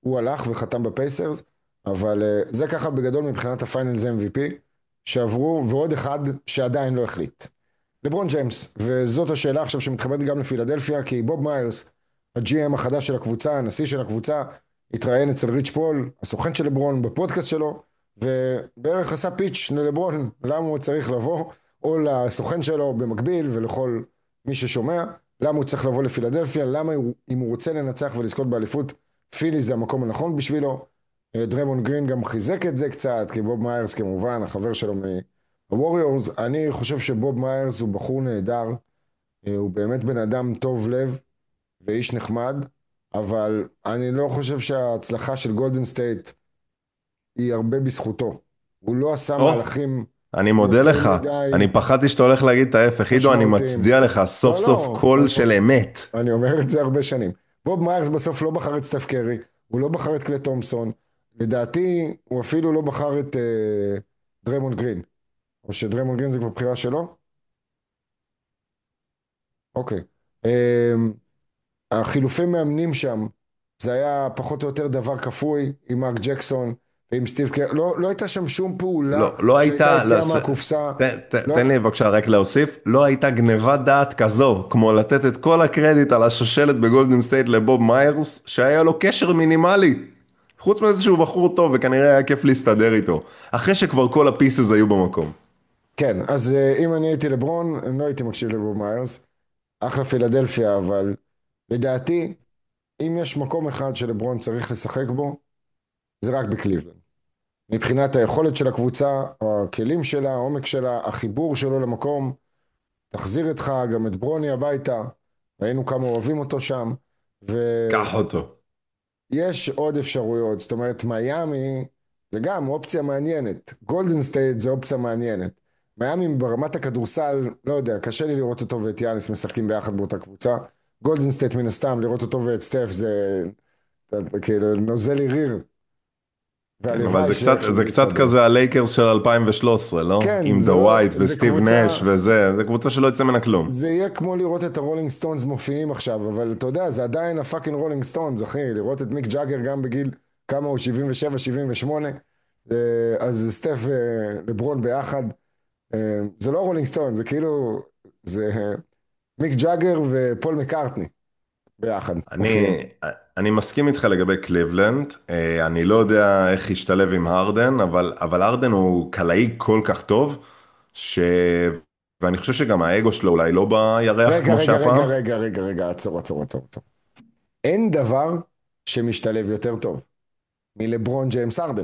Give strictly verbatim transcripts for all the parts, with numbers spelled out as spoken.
הוא הלך וחתם בפייסרס, אבל אה, זה ככה בגדול מבחינת הפיינלס אם וי פי שעברו, ועוד אחד שעדיין לא החליט. לברון ג'יימס, וזאת השאלה עכשיו שמתחברת גם לפילדלפיה, כי בוב מיירס, הג'י אם החדש של הקבוצה, הנשיא של הקבוצה, התראיין אצל ריץ' פול, הסוכן של לברון, בפודקאסט שלו, ובערך עשה פיץ' ללברון, למה הוא צריך לבוא, או לסוכן שלו במקביל, ולכל מי ששומע, למה הוא צריך לבוא לפילדלפיה, למה הוא, אם הוא רוצה לנצח ולזכות באליפות, פילי זה המקום הנכון בשבילו. דרמון גרין גם חיזק את זה קצת, כי בוב מיירס כמובן, החבר שלו הווריורס. אני חושב שבוב מיירס הוא בחור נהדר, הוא באמת בן אדם טוב לב ואיש נחמד, אבל אני לא חושב שההצלחה של גולדן סטייט היא הרבה בזכותו. הוא לא עשה או, מהלכים אני מודה יותר לך. מדי אני פחדתי שאתה הולך להגיד את ההפך. עידו, אני משמעותיים. מצדיע לך סוף לא, סוף לא, קול של אמת. אני אומר את זה הרבה שנים. בוב מיירס בסוף לא בחר את סטף קרי, הוא לא בחר את קלי תומפסון, לדעתי הוא אפילו לא בחר את אה, דרמון גרין, או שדרמון גרין זה כבר בחירה שלו? אוקיי. אמ, החילופי מאמנים שם, זה היה פחות או יותר דבר כפוי עם מרק ג'קסון ועם סטיב קר, לא, לא הייתה שם שום פעולה לא, לא שהייתה הייתה, לא, יציאה ס- מהקופסה, ת, ת, תן לא, לי בבקשה רק להוסיף, לא הייתה גניבת דעת כזו, כמו לתת את כל הקרדיט על השושלת בגולדן סטייט לבוב מיירס, שהיה לו קשר מינימלי. חוץ מזה שהוא בחור טוב וכנראה היה כיף להסתדר איתו. אחרי שכבר כל הפיסס היו במקום. כן, אז אה, אם אני הייתי לברון, אני לא הייתי מקשיב לבוב מיירס, אחלה פילדלפיה, אבל לדעתי, אם יש מקום אחד שלברון צריך לשחק בו, זה רק בקליבלנד. מבחינת היכולת של הקבוצה, הכלים שלה, העומק שלה, החיבור שלו למקום, תחזיר איתך גם את ברוני הביתה, ראינו כמה אוהבים אותו שם, קח אותו. ויש עוד אפשרויות, זאת אומרת מיאמי זה גם אופציה מעניינת, גולדן סטייט זה אופציה מעניינת, מיאמי ברמת הכדורסל, לא יודע, קשה לי לראות אותו ואת יאניס משחקים ביחד באותה קבוצה, גולדן סטייט מן הסתם, לראות אותו ואת סטף זה כאילו נוזל לי ריר, כן, אבל והלוואי זה קצת, שאיכשהו זה זה קצת יסתדר. כזה הלייקרס של אלפיים ושלוש עשרה, לא? כן, עם זה דה לא, ווייט זה וסטיב קבוצה, נש וזה, זה קבוצה שלא יצא ממנה כלום. זה יהיה כמו לראות את הרולינג סטונס מופיעים עכשיו, אבל אתה יודע, זה עדיין הפאקינג רולינג סטונס, אחי, לראות את מיק ג'אגר גם בגיל כמה הוא, שבעים ושבע שבעים ושמונה, אה, אז סטף ולברון ביחד, אה, זה לא רולינג סטונס, זה כאילו, זה אה, מיק ג'אגר ופול מקארטני ביחד מופיעים. אני, אני מסכים איתך לגבי קליבלנד, אה, אני לא יודע איך ישתלב עם הרדן, אבל, אבל הרדן הוא קלעי כל כך טוב, ש... ואני חושב שגם האגו שלו אולי לא בירח רגע, כמו רגע, רגע, שהפעם. רגע, רגע, רגע, עצור, עצור, עצור, עצור. אין דבר שמשתלב יותר טוב מלברון ג'יימס ארדן.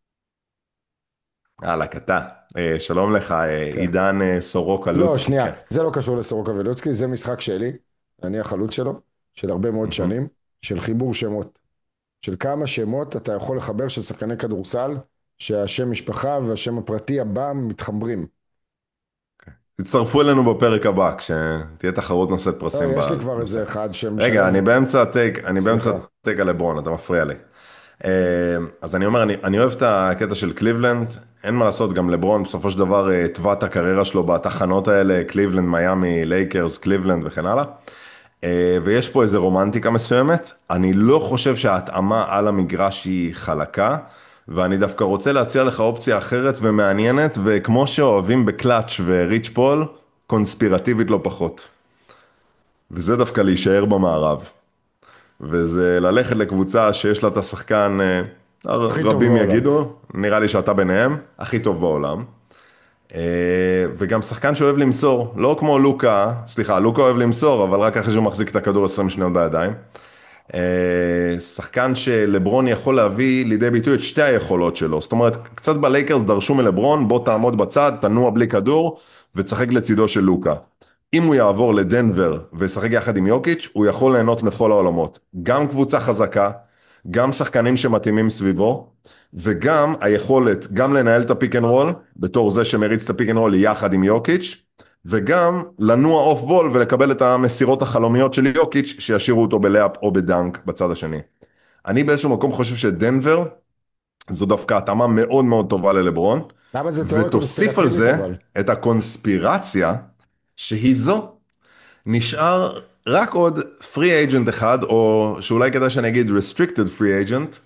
יאללה, קטע. אה, שלום לך, אה, כן. עידן אה, סורוקה לא, לוצקי, שנייה, כן. זה לא קשור לסורוקה ולוצקי, זה משחק שלי, אני החלוץ שלו, של הרבה מאוד מהמם. שנים, של חיבור שמות, של כמה שמות אתה יכול לחבר של שחקני כדורסל, שהשם משפחה והשם הפרטי הבא מתחברים. תצטרפו אלינו בפרק הבא, כשתהיה תחרות נושאת לא, פרסים יש לי כבר בנושא. איזה אחד רגע, שמשלב, אני באמצע הטייק, אני באמצע סליחה. הטייק על לברון, אתה מפריע לי. אה, אז אני אומר, אני, אני אוהב את הקטע של קליבלנד, אין מה לעשות, גם לברון בסופו של דבר אה, התווה את הקריירה שלו בתחנות האלה, קליבלנד, מיאמי, לייקרס, קליבלנד וכן הלאה. אה, ויש פה איזה רומנטיקה מסוימת, אני לא חושב שההתאמה על המגרש היא חלקה, ואני דווקא רוצה להציע לך אופציה אחרת ומעניינת, וכמו שאוהבים בקלאץ' וריץ' פול, קונספירטיבית לא פחות. וזה דווקא להישאר במערב. וזה ללכת לקבוצה שיש לה את השחקן, אה, הכי טוב רבים בעולם. יגידו, נראה לי שאתה ביניהם, הכי טוב בעולם. אה, וגם שחקן שאוהב למסור, לא כמו לוקה, סליחה, לוקה אוהב למסור, אבל רק אחרי שהוא מחזיק את הכדור עשרים שניות בידיים. אה, שחקן שלברון יכול להביא לידי ביטוי את שתי היכולות שלו, זאת אומרת, קצת בלייקרס דרשו מלברון, בוא תעמוד בצד, תנוע בלי כדור, ותשחק לצידו של לוקה. אם הוא יעבור לדנבר וישחק יחד עם יוקיץ', הוא יכול ליהנות מכל העולמות. גם קבוצה חזקה, גם שחקנים שמתאימים סביבו, וגם היכולת גם לנהל את הפיק אנד רול, בתור זה שמריץ את הפיק אנד רול יחד עם יוקיץ', וגם לנוע אוף בול ולקבל את המסירות החלומיות של יוקיץ' שישאירו אותו בלאפ או בדנק בצד השני. אני באיזשהו מקום חושב שדנבר זו דווקא התאמה מאוד מאוד טובה ללברון, למה זה תיאוריה ותוסיף על קונספירטיבית זה אבל? את הקונספירציה שהיא זו, נשאר רק עוד פרי אייג'נט אחד, או שאולי כדאי שאני אגיד restricted free agent,